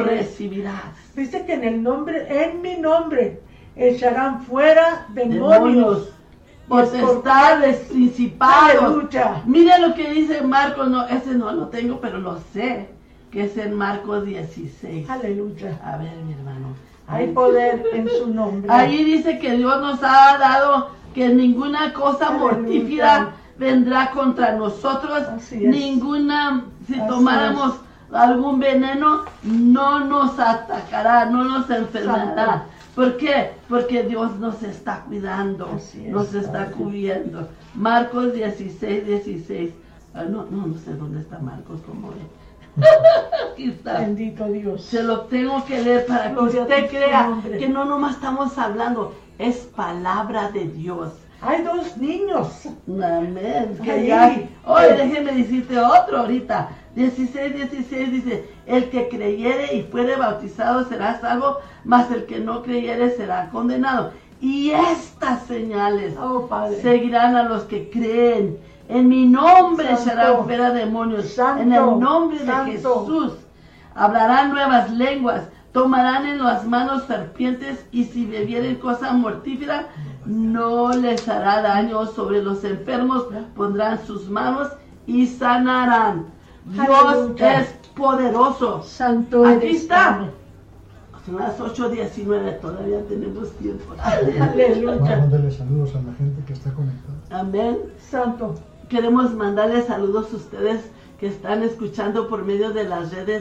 recibirás. Dice que en mi nombre, echarán fuera demonios. Potestades, principados. Aleluya. Mira lo que dice Marcos, no, ese no lo tengo, pero lo sé, que es en Marcos 16. Aleluya. A ver, mi hermano. Hay poder en su nombre. Ahí dice que Dios nos ha dado que ninguna cosa mortífera vendrá contra nosotros. Así es. Ninguna, si Así tomáramos algún veneno, no nos atacará, no nos enfermará. Santo. ¿Por qué? Porque Dios nos está cuidando, Así es, nos está cubriendo. Marcos 16. No sé dónde está Marcos, cómo es. Aquí está. Bendito Dios. Se lo tengo que leer para que Gloria a usted tu crea nombre. que no nomás estamos hablando, es palabra de Dios. Hay 2 niños. Amén. Que Ahí. ya, oye, déjeme decirte otro ahorita. 16 dice, el que creyere y fuere bautizado será salvo, mas el que no creyere será condenado. Y estas señales Oh, Padre. seguirán a los que creen. En mi nombre Santo. echarán fuera demonios. Santo. En el nombre de Santo. Jesús hablarán nuevas lenguas. Tomarán en las manos serpientes y si bebieren cosa mortífera no les hará daño. Sobre los enfermos pondrán sus manos y sanarán. Dios Aleluya. es poderoso. Santo Aquí eres, está. Padre. Son las 8:19, todavía tenemos tiempo. Aleluya. Mándale saludos a la gente que está conectada. Amén. Santo. Queremos mandarles saludos a ustedes que están escuchando por medio de las redes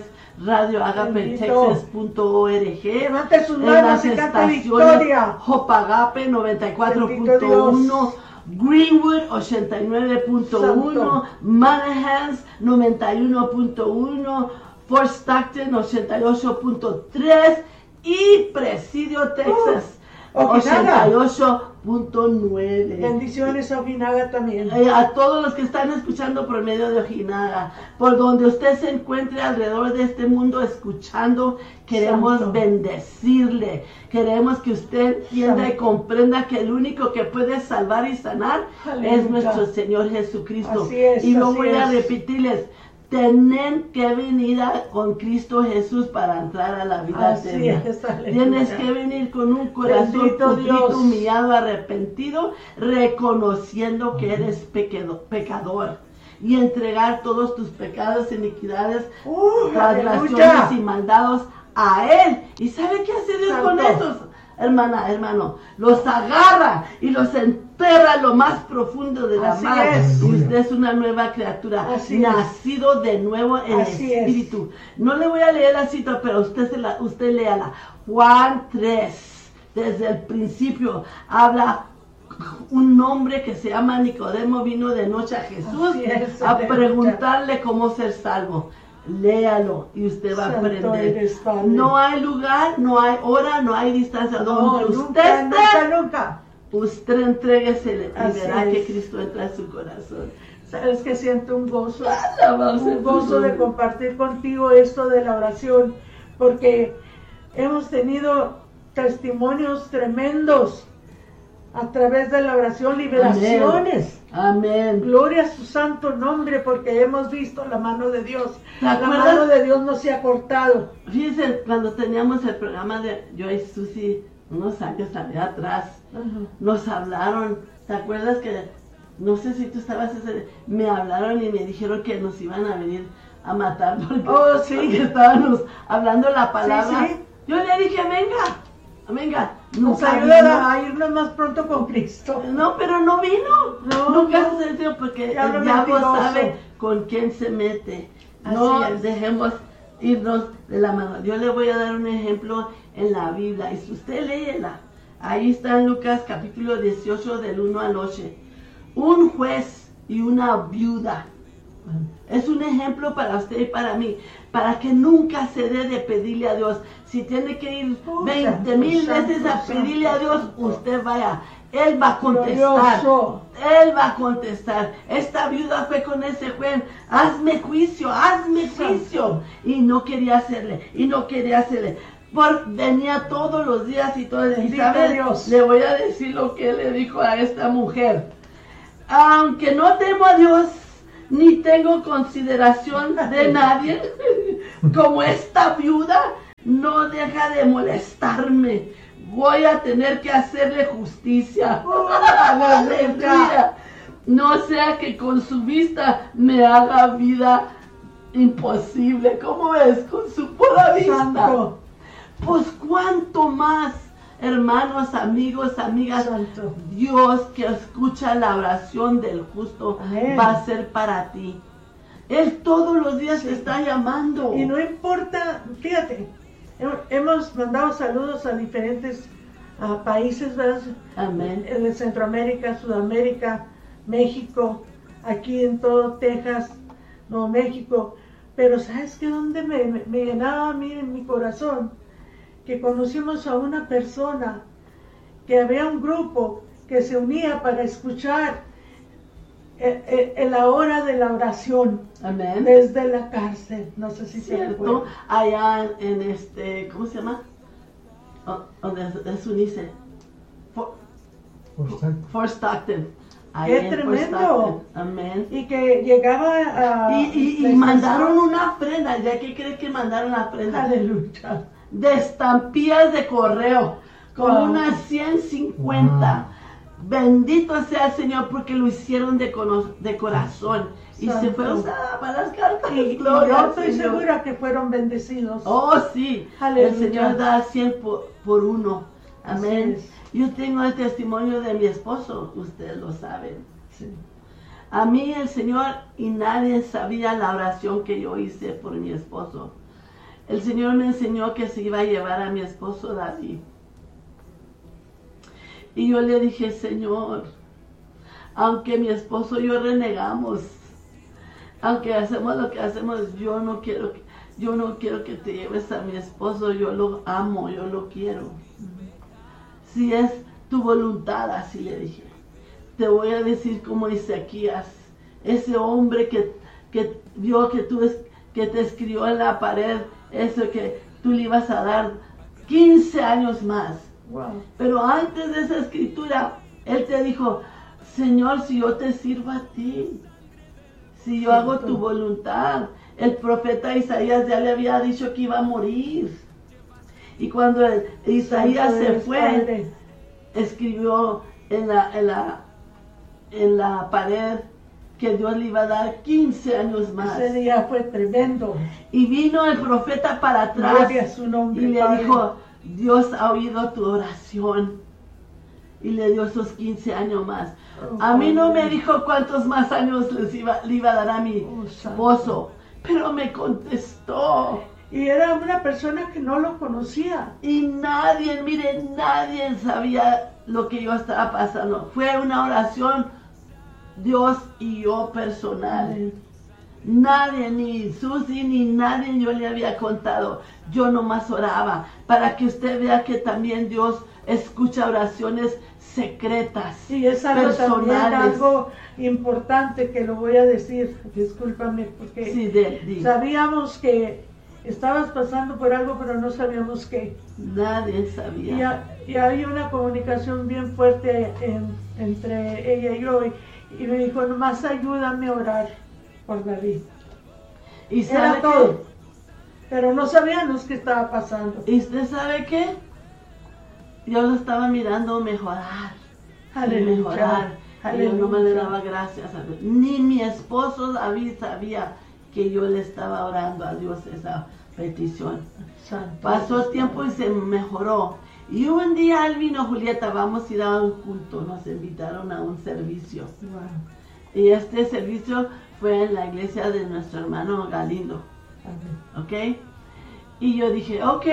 radioagapetexas.org, Levante sus en manos las y cante estaciones victoria. Hopagape Bendito 94.1, Greenwood 89.1, Santo. Manahans 91.1, Fort Stockton 88.3 y Presidio, Texas Ojinaga. 88.9. Bendiciones a Ojinaga también. A todos los que están escuchando por medio de Ojinaga, por donde usted se encuentre alrededor de este mundo escuchando, queremos Santo. bendecirle. Queremos que usted entienda y Santo. comprenda que el único que puede salvar y sanar Aleluya. es nuestro Señor Jesucristo. Así es, y lo así voy a es. repetirles. Tienen que venir con Cristo Jesús para entrar a la vida Así eterna. es, aleluya. Tienes que venir con un corazón Bendito contrito, Dios. humillado, arrepentido, reconociendo que eres pecador y entregar todos tus pecados, iniquidades, transgresiones aleluya. y maldados a Él. ¿Y sabe qué hace Dios con Santo. esos? Hermano, los agarra y los enterra a lo más profundo de la Así mar. es. Y usted es una nueva criatura, Así es. nacido de nuevo en Así es. espíritu. No le voy a leer la cita, pero usted léala. Juan 3, desde el principio, habla un hombre que se llama Nicodemo, vino de noche a Jesús Así es, a aleluya. preguntarle cómo ser salvo. Léalo y usted va a Santo aprender. eres, Padre. No hay lugar, no hay hora, no hay distancia. No, Donde usted nunca, esté, nunca. usted entréguesele y Así verá es. que Cristo entra en su corazón. Sabes que siento un gozo. Alabado sea Un tu gozo de nombre. compartir contigo esto de la oración, porque hemos tenido testimonios tremendos a través de la oración, liberaciones. Amén. Gloria a su santo nombre, porque hemos visto la mano de Dios. ¿Te La acuerdas? mano de Dios no se ha cortado. Fíjense, cuando teníamos el programa de yo y Susi, unos años allá atrás, nos hablaron. ¿Te acuerdas que, no sé si tú estabas me hablaron y me dijeron que nos iban a venir a matar porque, Oh, sí. porque estábamos hablando la palabra? Sí. Yo le dije, venga. Nos Nunca ayuda vino. a irnos más pronto con Cristo. No, pero no vino. No, Nunca no. se sentió porque Diablo el diablo mentiroso. sabe con quién se mete. Así No es. dejemos irnos de la mano. Yo le voy a dar un ejemplo en la Biblia. Y si usted léela, ahí está en Lucas capítulo 18 del 1 al 8. Un juez y una viuda. Es un ejemplo para usted y para mí, para que nunca se dé de pedirle a Dios. Si tiene que ir 20,000 veces a pedirle a Dios, usted vaya. Él va a contestar. Glorioso. Él va a contestar. Esta viuda fue con ese juez. Hazme juicio. Y no quería hacerle. Venía todos los días y todo. Y Bendito ¿sabe? Dios. Le voy a decir lo que él le dijo a esta mujer. Aunque no temo a Dios, ni tengo consideración de nadie, como esta viuda, no deja de molestarme. Voy a tener que hacerle justicia. Aleluya. No sea que con su vista me haga vida imposible. ¿Cómo es? Con su pura vista. Santo. Pues cuánto más, hermanos, amigos, amigas, Santo. Dios que escucha la oración del justo Amén. va a ser para ti. Él todos los días te está llamando. Y no importa, fíjate, hemos mandado saludos a diferentes países, ¿verdad? Amén. De Centroamérica, Sudamérica, México, aquí en todo Texas, Nuevo México. Pero ¿sabes qué? ¿Dónde me llenaba a mí en mi corazón? Que conocimos a una persona, que había un grupo que se unía para escuchar en la hora de la oración. Amén. Desde la cárcel, no sé si se Cierto, acuerdan. allá en ¿cómo se llama? Donde es Unice. Fort Stockton. Ahí ¡Qué en Fort tremendo! Stockton. Amén. Y que llegaba a... Y mandaron una ofrenda. ¿Ya qué crees que mandaron la ofrenda? Aleluya. De estampillas de correo. Con Wow. unas 150. Bendito sea el Señor porque lo hicieron de corazón. Y Santo. se fue usada para las cartas. Y Gloria yo al estoy Señor. segura que fueron bendecidos. Oh, sí. Aleluya. El Señor da 100 por uno. Amén. Así es. Yo tengo el testimonio de mi esposo. Ustedes lo saben. Sí. A mí el Señor y nadie sabía la oración que yo hice por mi esposo. El Señor me enseñó que se iba a llevar a mi esposo David. Y yo le dije, Señor, aunque mi esposo y yo renegamos, aunque hacemos lo que hacemos, yo no quiero que te lleves a mi esposo, yo lo amo, yo lo quiero. Si es tu voluntad, así le dije. Te voy a decir como Ezequías, ese hombre que vio que te escribió en la pared, eso que tú le ibas a dar 15 años más. Wow. Pero antes de esa escritura, él te dijo, Señor, si yo te sirvo a ti, si yo hago tu voluntad. El profeta Isaías ya le había dicho que iba a morir. Y cuando Isaías Santo se eres, fue, Padre. escribió en la pared que Dios le iba a dar 15 años más. Ese día fue tremendo. Y vino el profeta para atrás Gloria a su nombre, y le Padre. dijo, Dios ha oído tu oración. Y le dio esos 15 años más. Oh, A mí no Padre. me dijo cuántos más años le iba a dar a mi Oh, Santo. esposo, pero me contestó. Y era una persona que no lo conocía. Y nadie sabía lo que yo estaba pasando. Fue una oración, Dios y yo personal. Nadie, ni Susi, ni nadie yo le había contado. Yo nomás oraba para que usted vea que también Dios escucha oraciones secretas, Y es algo también personales. algo importante que lo voy a decir. Discúlpame, porque Sí, di. sabíamos que estabas pasando por algo, pero no sabíamos qué. Nadie sabía. Y hay una comunicación bien fuerte entre ella y yo. Y me dijo, nomás ayúdame a orar por David. ¿Y Era sabe todo. qué? Pero no sabíamos qué estaba pasando. ¿Y usted sabe qué? Yo lo estaba mirando mejorar. Aleluya. Mejorar. Y yo no me le Aleluya. daba gracias a Dios. Ni mi esposo David sabía que yo le estaba orando a Dios esa petición. Santo. Pasó tiempo y se mejoró. Y un día él vino, Julieta, vamos a ir a un culto. Nos invitaron a un servicio. Wow. Y este servicio fue en la iglesia de nuestro hermano Galindo. Amén. ¿Ok? Y yo dije, ok,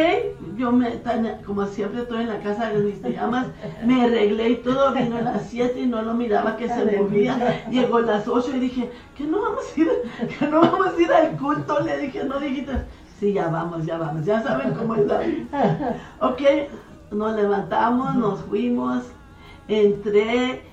como siempre estoy en la casa de mis pijamas, me arreglé y todo, vino a las 7 y no lo miraba que se movía, llegó a las 8 y dije, que no vamos a ir al culto, le dije, no dijiste, sí, ya vamos, ya saben cómo es David. Ok, nos levantamos, nos fuimos, entré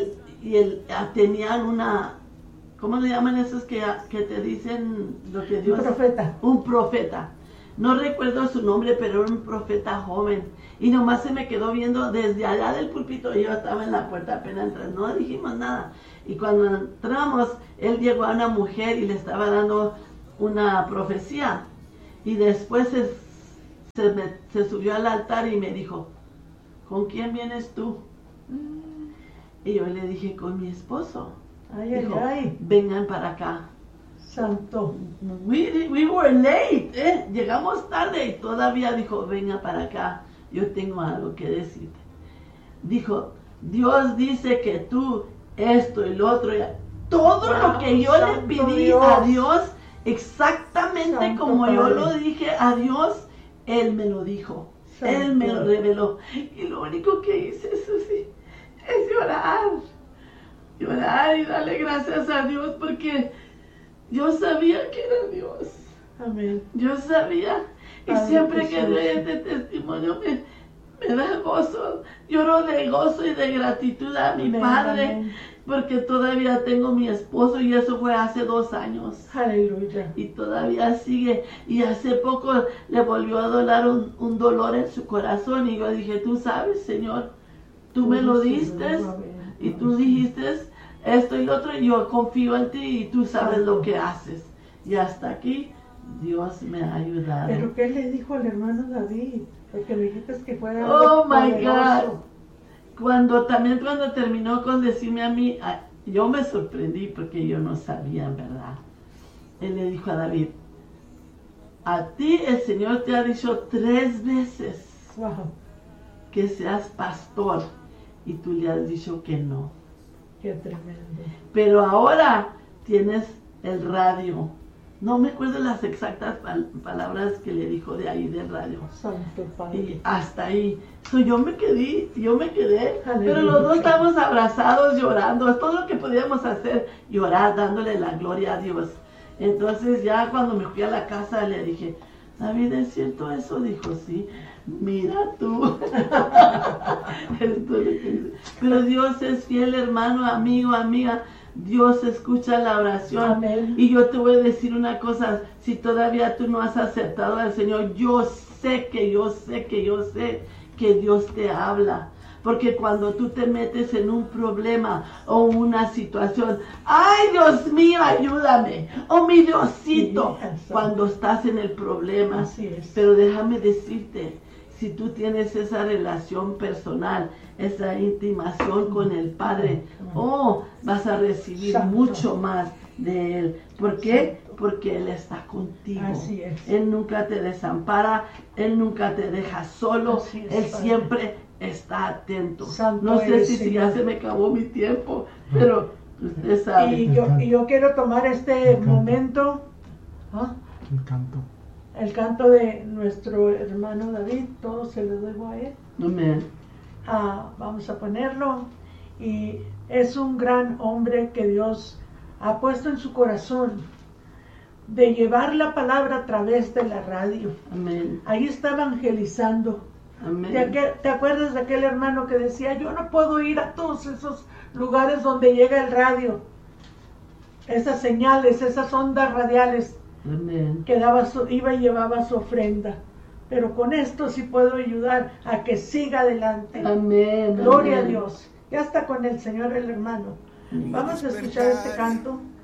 tenían una, ¿cómo le llaman esos que te dicen lo que Dios? Un profeta. Un profeta. No recuerdo su nombre, pero era un profeta joven. Y nomás se me quedó viendo desde allá del púlpito. Yo estaba en la puerta apenas entrando. No dijimos nada. Y cuando entramos, él llegó a una mujer y le estaba dando una profecía. Y después se subió al altar y me dijo, ¿con quién vienes tú? Y yo le dije, con mi esposo. Dijo, vengan para acá. Santo. We were late, llegamos tarde y todavía dijo, venga para acá, yo tengo algo que decirte. Dijo, Dios dice que tú, esto y lo otro, todo lo que yo le pedí Dios. a Dios, exactamente Santo como yo Padre. lo dije a Dios, Él me lo dijo, Santo. Él me lo reveló. Y lo único que hice, Susi, es llorar y darle gracias a Dios porque yo sabía que era Dios. Amén. Yo sabía. Y Padre siempre que precioso. doy este testimonio me da gozo. Lloro de gozo y de gratitud a mi Amén, Padre. amén. Porque todavía tengo mi esposo y eso fue hace 2 años. Aleluya. Y todavía sigue. Y hace poco le volvió a doler un dolor en su corazón. Y yo dije, tú sabes, Señor, tú me lo diste. Y tú dijiste esto y lo otro. Y yo confío en ti y tú sabes lo que haces. Y hasta aquí Dios me ha ayudado. ¿Pero qué le dijo al hermano David? Porque me dijiste que fuera Oh my poderoso. God. Cuando terminó con decirme a mí, yo me sorprendí porque yo no sabía, en verdad. Él le dijo a David, a ti el Señor te ha dicho 3 veces Wow. que seas pastor y tú le has dicho que no. Qué tremendo. Pero ahora tienes el radio. No me acuerdo las exactas palabras que le dijo de ahí del radio. Santo Padre. Y hasta ahí. So, yo me quedé. Aleluya. Pero los dos estábamos abrazados, llorando. Es todo lo que podíamos hacer, llorar, dándole la gloria a Dios. Entonces ya cuando me fui a la casa le dije, David, ¿es cierto eso? Dijo, sí. Mira tú. Pero Dios es fiel, hermano, amigo, amiga. Dios escucha la oración. Amén. Y yo te voy a decir una cosa, si todavía tú no has aceptado al Señor, yo sé que Dios te habla. Porque cuando tú te metes en un problema o una situación, ¡ay, Dios mío, ayúdame! ¡Oh, mi Diosito! Cuando estás en el problema. Así es. Pero déjame decirte, si tú tienes esa relación personal, esa intimación con el Padre, vas a recibir Santo. mucho más de Él. ¿Por qué? Santo. Porque Él está contigo. Así es. Él nunca te desampara, Él nunca te deja solo, Así es, Él Padre. siempre está atento. Santo No sé eres, si ya Señor. se me acabó mi tiempo, pero usted sabe. Y yo quiero tomar este Encanta. momento, ¿ah? El canto. el canto de nuestro hermano David, todo se lo debo a él. Amén. Vamos a ponerlo. Y es un gran hombre que Dios ha puesto en su corazón de llevar la palabra a través de la radio. Amén. Ahí está evangelizando. Amén. ¿Te acuerdas de aquel hermano que decía, yo no puedo ir a todos esos lugares donde llega el radio? Esas señales, esas ondas radiales Amén. que iba y llevaba su ofrenda. Pero con esto sí puedo ayudar a que siga adelante. Amén. Gloria amén. a Dios. Ya está con el Señor el hermano. Vamos a escuchar este canto.